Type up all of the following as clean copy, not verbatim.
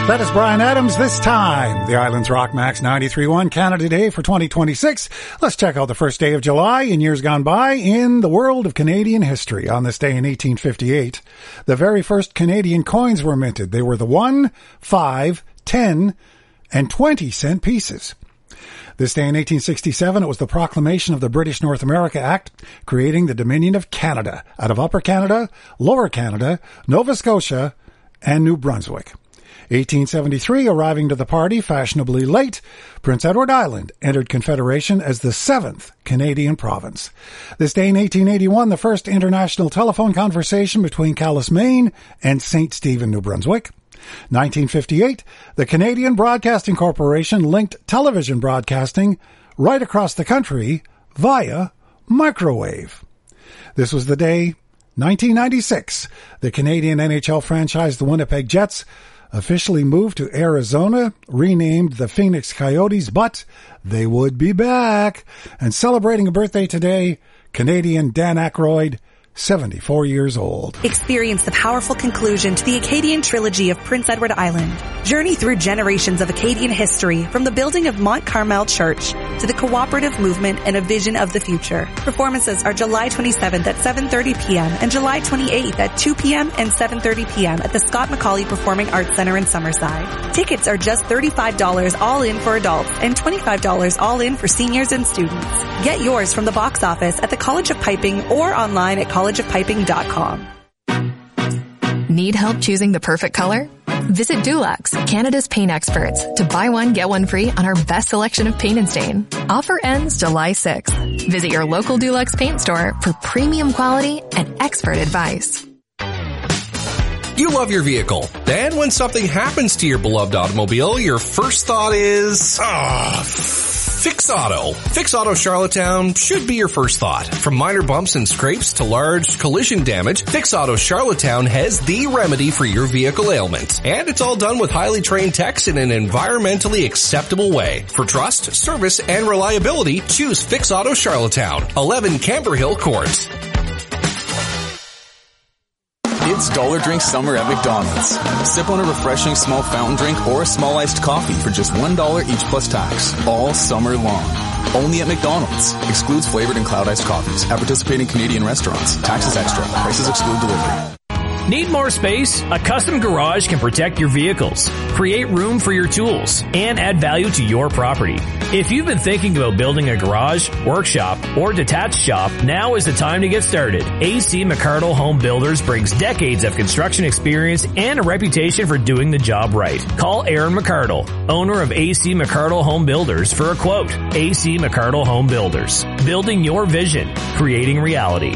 That is Bryan Adams. This time, the Islands Rock Max 93.1 Canada Day for 2026. Let's check out the first day of July in years gone by in the world of Canadian history. On this day in 1858, the very first Canadian coins were minted. They were the 1, 5, 10, and 20-cent pieces. This day in 1867, it was the proclamation of the British North America Act, creating the Dominion of Canada out of Upper Canada, Lower Canada, Nova Scotia, and New Brunswick. 1873, arriving to the party fashionably late, Prince Edward Island entered Confederation as the 7th Canadian province. This day in 1881, the first international telephone conversation between Calais, Maine and St. Stephen, New Brunswick. 1958, the Canadian Broadcasting Corporation linked television broadcasting right across the country via microwave. This was the day, 1996, the Canadian NHL franchise, the Winnipeg Jets, officially moved to Arizona, renamed the Phoenix Coyotes, but they would be back. And celebrating a birthday today, Canadian Dan Aykroyd, 74 years old. Experience the powerful conclusion to the Acadian trilogy of Prince Edward Island. Journey through generations of Acadian history from the building of Mont Carmel Church to the cooperative movement and a vision of the future. Performances are July 27th at 7:30 p.m. and July 28th at 2 p.m. and 7:30 p.m. at the Scott McCauley Performing Arts Center in Summerside. Tickets are just $35 all in for adults and $25 all in for seniors and students. Get yours from the box office at the College of Piping or online at collegeofpiping.com. Need help choosing the perfect color? Visit Dulux, Canada's paint experts, to buy one, get one free on our best selection of paint and stain. Offer ends July 6th. Visit your local Dulux paint store for premium quality and expert advice. You love your vehicle. Then when something happens to your beloved automobile, your first thought is, Fix Auto. Fix Auto Charlottetown should be your first thought. From minor bumps and scrapes to large collision damage, Fix Auto Charlottetown has the remedy for your vehicle ailment. And it's all done with highly trained techs in an environmentally acceptable way. For trust, service, and reliability, choose Fix Auto Charlottetown, 11 Camber Hill Court. It's Dollar Drink Summer at McDonald's. Sip on a refreshing small fountain drink or a small iced coffee for just $1 each plus tax. All summer long. Only at McDonald's. Excludes flavored and cloud iced coffees. At participating Canadian restaurants. Taxes extra. Prices exclude delivery. Need more space? A custom garage can protect your vehicles, create room for your tools, and add value to your property. If you've been thinking about building a garage, workshop, or detached shop, now is the time to get started. AC McArdle Home Builders brings decades of construction experience and a reputation for doing the job right. Call Aaron McArdle, owner of AC McArdle Home Builders, for a quote. AC McArdle Home Builders. Building your vision. Creating reality.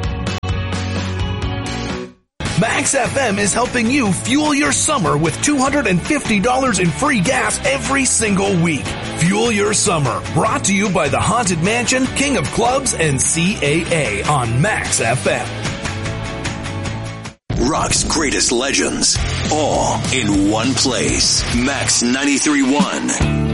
Max FM is helping you fuel your summer with $250 in free gas every single week. Fuel your summer. Brought to you by the Haunted Mansion, King of Clubs, and CAA on Max FM. Rock's greatest legends, all in one place. Max 93.1.